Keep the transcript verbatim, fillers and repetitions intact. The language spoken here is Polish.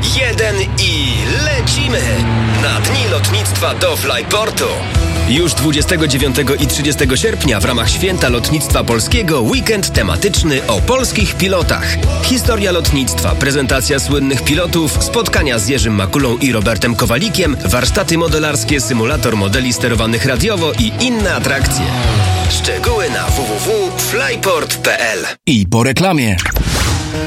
jeden i lecimy na Dni Lotnictwa do Flyportu. Już dwudziestego dziewiątego i trzydziestego sierpnia w ramach Święta Lotnictwa Polskiego weekend tematyczny o polskich pilotach. Historia lotnictwa, prezentacja słynnych pilotów, spotkania z Jerzym Makulą i Robertem Kowalikiem, warsztaty modelarskie, symulator modeli sterowanych radiowo i inne atrakcje. Szczegóły na w w w kropka flyport kropka p l. I po reklamie.